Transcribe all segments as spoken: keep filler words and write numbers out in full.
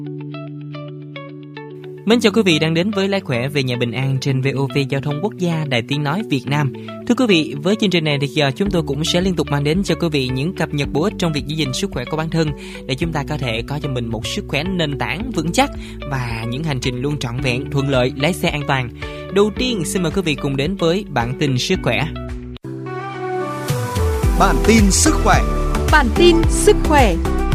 Mến chào quý vị đang đến với Lái Khỏe về nhà bình an trên vê o vê Giao thông Quốc gia, Đài Tiếng nói Việt Nam. Thưa quý vị, với chương trình này thì giờ chúng tôi cũng sẽ liên tục mang đến cho quý vị những cập nhật bổ ích trong việc giữ gìn sức khỏe của bản thân, để chúng ta có thể có cho mình một sức khỏe nền tảng vững chắc và những hành trình luôn trọn vẹn, thuận lợi, lái xe an toàn. Đầu tiên, xin mời quý vị cùng đến với bản tin sức khỏe. Bản tin sức khỏe. Bản tin sức khỏe.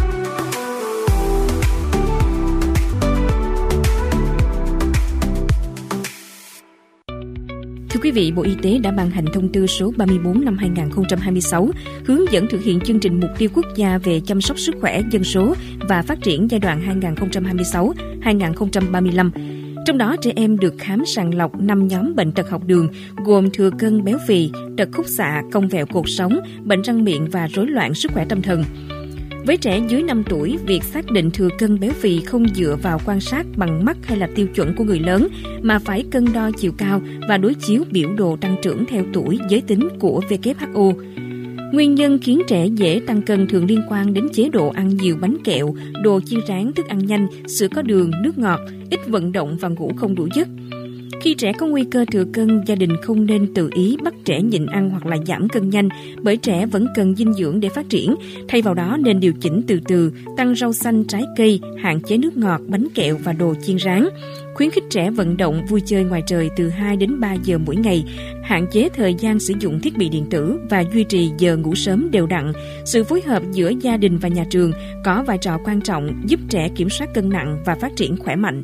Thưa quý vị, Bộ Y tế đã ban hành thông tư số ba mươi tư năm hai nghìn không trăm hai mươi sáu hướng dẫn thực hiện chương trình mục tiêu quốc gia về chăm sóc sức khỏe dân số và phát triển giai đoạn hai nghìn không trăm hai mươi sáu đến hai nghìn không trăm ba mươi lăm. Trong đó, trẻ em được khám sàng lọc năm nhóm bệnh tật học đường gồm thừa cân béo phì, tật khúc xạ, cong vẹo cột sống, bệnh răng miệng và rối loạn sức khỏe tâm thần. Với trẻ dưới năm tuổi, việc xác định thừa cân béo phì không dựa vào quan sát bằng mắt hay là tiêu chuẩn của người lớn, mà phải cân đo chiều cao và đối chiếu biểu đồ tăng trưởng theo tuổi giới tính của vê kép hát o. Nguyên nhân khiến trẻ dễ tăng cân thường liên quan đến chế độ ăn nhiều bánh kẹo, đồ chiên rán, thức ăn nhanh, sữa có đường, nước ngọt, ít vận động và ngủ không đủ giấc. Khi trẻ có nguy cơ thừa cân, gia đình không nên tự ý bắt trẻ nhịn ăn hoặc là giảm cân nhanh, bởi trẻ vẫn cần dinh dưỡng để phát triển. Thay vào đó nên điều chỉnh từ từ, tăng rau xanh, trái cây, hạn chế nước ngọt, bánh kẹo và đồ chiên rán. Khuyến khích trẻ vận động, vui chơi ngoài trời từ hai đến ba giờ mỗi ngày, hạn chế thời gian sử dụng thiết bị điện tử và duy trì giờ ngủ sớm đều đặn. Sự phối hợp giữa gia đình và nhà trường có vai trò quan trọng giúp trẻ kiểm soát cân nặng và phát triển khỏe mạnh.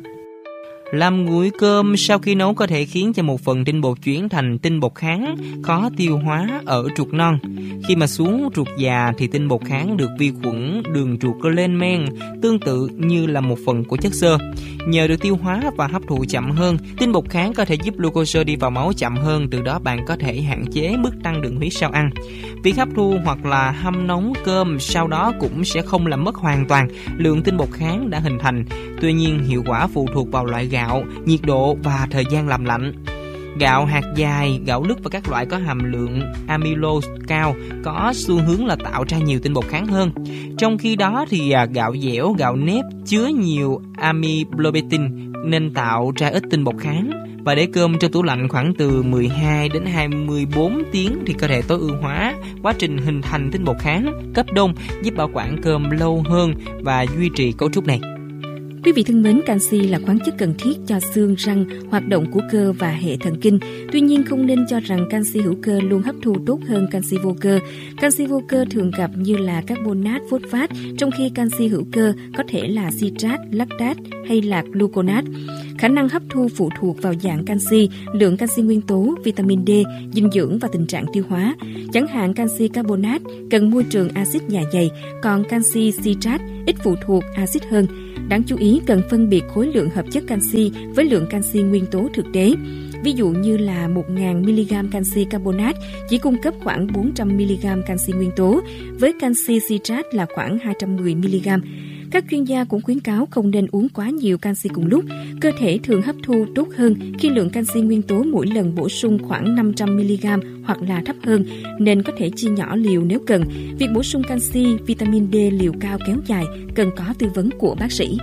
Làm nguội cơm sau khi nấu có thể khiến cho một phần tinh bột chuyển thành tinh bột kháng, khó tiêu hóa ở ruột non. Khi mà xuống ruột già thì tinh bột kháng được vi khuẩn đường ruột lên men, tương tự như là một phần của chất xơ. Nhờ được tiêu hóa và hấp thụ chậm hơn, tinh bột kháng có thể giúp glucose đi vào máu chậm hơn, từ đó bạn có thể hạn chế mức tăng đường huyết sau ăn. Việc hấp thu hoặc là hâm nóng cơm sau đó cũng sẽ không làm mất hoàn toàn lượng tinh bột kháng đã hình thành. Tuy nhiên, hiệu quả phụ thuộc vào loại gạo, nhiệt độ và thời gian làm lạnh. Gạo hạt dài, gạo lứt và các loại có hàm lượng amylose cao có xu hướng là tạo ra nhiều tinh bột kháng hơn. Trong khi đó thì gạo dẻo, gạo nếp chứa nhiều amylopetin nên tạo ra ít tinh bột kháng. Và để cơm trong tủ lạnh khoảng từ mười hai đến hai mươi bốn tiếng thì có thể tối ưu hóa quá trình hình thành tinh bột kháng. Cấp đông giúp bảo quản cơm lâu hơn và duy trì cấu trúc này. Quý vị thân mến, canxi là khoáng chất cần thiết cho xương, răng, hoạt động của cơ và hệ thần kinh. Tuy nhiên, không nên cho rằng canxi hữu cơ luôn hấp thu tốt hơn canxi vô cơ. Canxi vô cơ thường gặp như là carbonat, phosphat, trong khi canxi hữu cơ có thể là citrat, lactat hay là gluconat. Khả năng hấp thu phụ thuộc vào dạng canxi, lượng canxi nguyên tố, vitamin D, dinh dưỡng và tình trạng tiêu hóa. Chẳng hạn canxi carbonat cần môi trường axit dạ dày, còn canxi citrat ít phụ thuộc axit hơn. Đáng chú ý cần phân biệt khối lượng hợp chất canxi với lượng canxi nguyên tố thực tế. Ví dụ như là một nghìn mi-li-gam canxi carbonat chỉ cung cấp khoảng bốn trăm mi-li-gam canxi nguyên tố, với canxi citrat là khoảng hai trăm mười mi-li-gam. Các chuyên gia cũng khuyến cáo không nên uống quá nhiều canxi cùng lúc. Cơ thể thường hấp thu tốt hơn khi lượng canxi nguyên tố mỗi lần bổ sung khoảng năm trăm mi-li-gam hoặc là thấp hơn, nên có thể chia nhỏ liều nếu cần. Việc bổ sung canxi, vitamin D liều cao kéo dài cần có tư vấn của bác sĩ.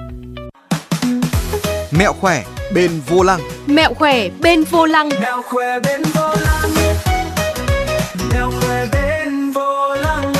Mẹo khỏe bên vô lăng. Mẹo khỏe bên vô lăng. Mẹo khỏe bên vô lăng. Mẹo khỏe bên vô lăng.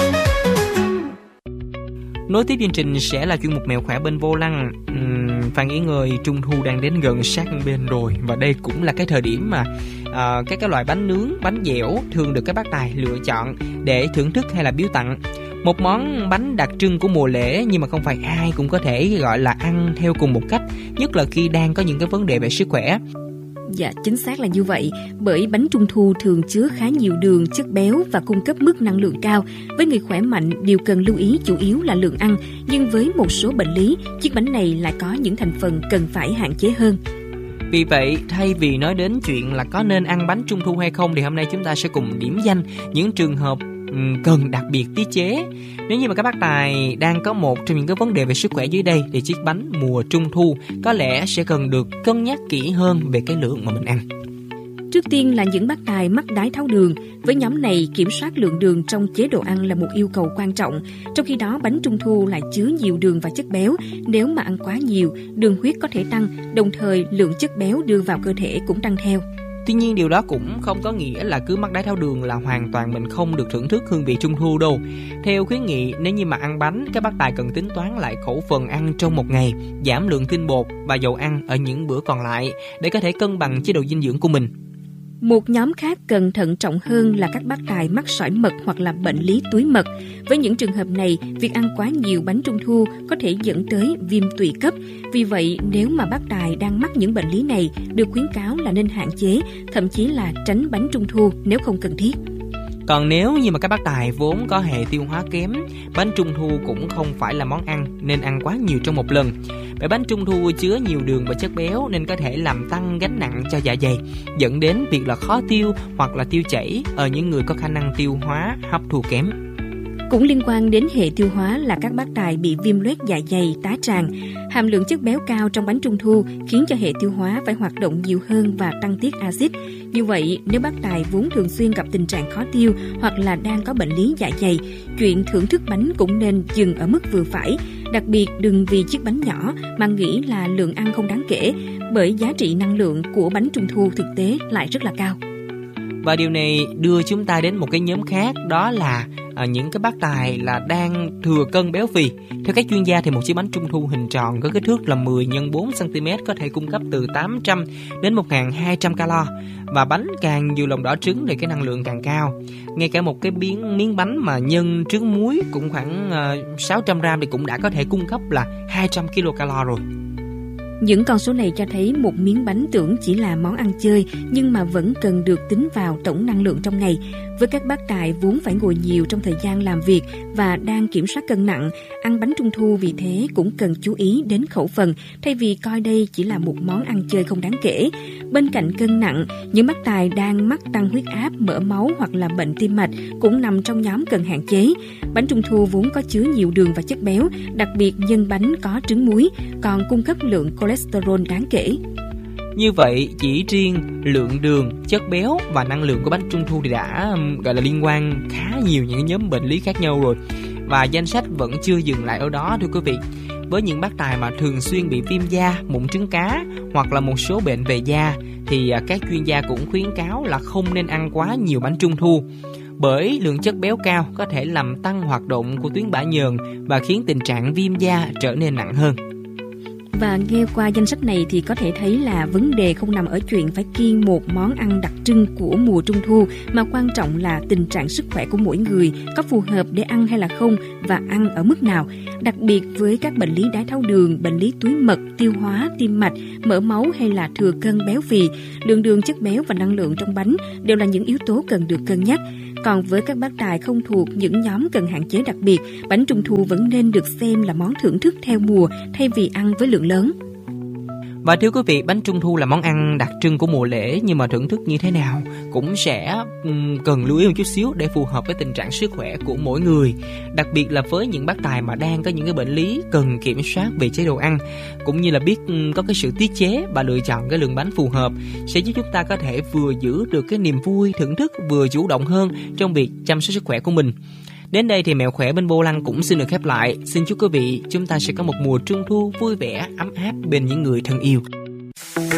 Nối tiếp chương trình sẽ là chuyên mục Mẹo khỏe bên vô lăng. uhm, Phan Nghĩ Ngơi, Trung thu đang đến gần sát bên rồi, và đây cũng là cái thời điểm mà uh, các cái loại bánh nướng, bánh dẻo thường được các bác tài lựa chọn để thưởng thức hay là biếu tặng. Một món bánh đặc trưng của mùa lễ, nhưng mà không phải ai cũng có thể gọi là ăn theo cùng một cách, nhất là khi đang có những cái vấn đề về sức khỏe. Dạ, chính xác là như vậy, bởi bánh trung thu thường chứa khá nhiều đường, chất béo và cung cấp mức năng lượng cao. Với người khỏe mạnh, điều cần lưu ý chủ yếu là lượng ăn, nhưng với một số bệnh lý, chiếc bánh này lại có những thành phần cần phải hạn chế hơn. Vì vậy, thay vì nói đến chuyện là có nên ăn bánh trung thu hay không, thì hôm nay chúng ta sẽ cùng điểm danh những trường hợp cần đặc biệt tiết chế. Nếu như mà các bác tài đang có một trong những cái vấn đề về sức khỏe dưới đây, thì chiếc bánh mùa trung thu có lẽ sẽ cần được cân nhắc kỹ hơn về cái lượng mà mình ăn. Trước tiên là những bác tài mắc đái tháo đường. Với nhóm này, kiểm soát lượng đường trong chế độ ăn là một yêu cầu quan trọng. Trong khi đó, bánh trung thu lại chứa nhiều đường và chất béo. Nếu mà ăn quá nhiều, đường huyết có thể tăng, đồng thời lượng chất béo đưa vào cơ thể cũng tăng theo. Tuy nhiên điều đó cũng không có nghĩa là cứ mắc đái tháo đường là hoàn toàn mình không được thưởng thức hương vị trung thu đâu. Theo khuyến nghị, nếu như mà ăn bánh, các bác tài cần tính toán lại khẩu phần ăn trong một ngày, giảm lượng tinh bột và dầu ăn ở những bữa còn lại để có thể cân bằng chế độ dinh dưỡng của mình. Một nhóm khác cần thận trọng hơn là các bác tài mắc sỏi mật hoặc là bệnh lý túi mật. Với những trường hợp này, việc ăn quá nhiều bánh trung thu có thể dẫn tới viêm tụy cấp. Vì vậy, nếu mà bác tài đang mắc những bệnh lý này, được khuyến cáo là nên hạn chế, thậm chí là tránh bánh trung thu nếu không cần thiết. Còn nếu như mà các bác tài vốn có hệ tiêu hóa kém, bánh trung thu cũng không phải là món ăn nên ăn quá nhiều trong một lần. Bởi bánh trung thu chứa nhiều đường và chất béo nên có thể làm tăng gánh nặng cho dạ dày, dẫn đến việc là khó tiêu hoặc là tiêu chảy ở những người có khả năng tiêu hóa hấp thu kém. Cũng liên quan đến hệ tiêu hóa là các bác tài bị viêm loét dạ dày, tá tràng. Hàm lượng chất béo cao trong bánh trung thu khiến cho hệ tiêu hóa phải hoạt động nhiều hơn và tăng tiết axit. Như vậy, nếu bác tài vốn thường xuyên gặp tình trạng khó tiêu hoặc là đang có bệnh lý dạ dày, chuyện thưởng thức bánh cũng nên dừng ở mức vừa phải. Đặc biệt đừng vì chiếc bánh nhỏ mà nghĩ là lượng ăn không đáng kể, bởi giá trị năng lượng của bánh trung thu thực tế lại rất là cao. Và điều này đưa chúng ta đến một cái nhóm khác, đó là à, những cái bác tài là đang thừa cân béo phì. Theo các chuyên gia thì một chiếc bánh trung thu hình tròn có kích thước là mười nhân bốn xăng ti mét có thể cung cấp từ tám trăm đến một nghìn hai trăm calo. Và bánh càng nhiều lòng đỏ trứng thì cái năng lượng càng cao. Ngay cả một cái miếng, miếng bánh mà nhân trứng muối cũng khoảng uh, sáu trăm gram thì cũng đã có thể cung cấp là hai trăm kilocalo rồi. Những con số này cho thấy một miếng bánh tưởng chỉ là món ăn chơi nhưng mà vẫn cần được tính vào tổng năng lượng trong ngày. Với các bác tài vốn phải ngồi nhiều trong thời gian làm việc và đang kiểm soát cân nặng, ăn bánh trung thu vì thế cũng cần chú ý đến khẩu phần thay vì coi đây chỉ là một món ăn chơi không đáng kể. Bên cạnh cân nặng, những bác tài đang mắc tăng huyết áp, mỡ máu hoặc là bệnh tim mạch cũng nằm trong nhóm cần hạn chế. Bánh trung thu vốn có chứa nhiều đường và chất béo, đặc biệt nhân bánh có trứng muối, còn cung cấp lượng cholesterol đáng kể. Như vậy, chỉ riêng lượng đường, chất béo và năng lượng của bánh trung thu thì đã gọi là liên quan khá nhiều những nhóm bệnh lý khác nhau rồi. Và danh sách vẫn chưa dừng lại ở đó thưa quý vị. Với những bác tài mà thường xuyên bị viêm da, mụn trứng cá hoặc là một số bệnh về da thì các chuyên gia cũng khuyến cáo là không nên ăn quá nhiều bánh trung thu. Bởi lượng chất béo cao có thể làm tăng hoạt động của tuyến bã nhờn và khiến tình trạng viêm da trở nên nặng hơn. Và nghe qua danh sách này thì có thể thấy là vấn đề không nằm ở chuyện phải kiêng một món ăn đặc trưng của mùa trung thu, mà quan trọng là tình trạng sức khỏe của mỗi người có phù hợp để ăn hay là không và ăn ở mức nào. Đặc biệt với các bệnh lý đái tháo đường, bệnh lý túi mật, tiêu hóa, tim mạch, mỡ máu hay là thừa cân béo phì, lượng đường, chất béo và năng lượng trong bánh đều là những yếu tố cần được cân nhắc. Còn với các bác tài không thuộc những nhóm cần hạn chế đặc biệt, bánh trung thu vẫn nên được xem là món thưởng thức theo mùa thay vì ăn với lượng lớn. Và thưa quý vị, bánh trung thu là món ăn đặc trưng của mùa lễ, nhưng mà thưởng thức như thế nào cũng sẽ um, cần lưu ý một chút xíu để phù hợp với tình trạng sức khỏe của mỗi người. Đặc biệt là với những bác tài mà đang có những cái bệnh lý cần kiểm soát về chế độ ăn, cũng như là biết um, có cái sự tiết chế và lựa chọn cái lượng bánh phù hợp sẽ giúp chúng ta có thể vừa giữ được cái niềm vui thưởng thức, vừa chủ động hơn trong việc chăm sóc sức khỏe của mình. Đến đây thì Mẹo Khỏe bên Vô Lăng cũng xin được khép lại. Xin chúc quý vị chúng ta sẽ có một mùa trung thu vui vẻ, ấm áp bên những người thân yêu.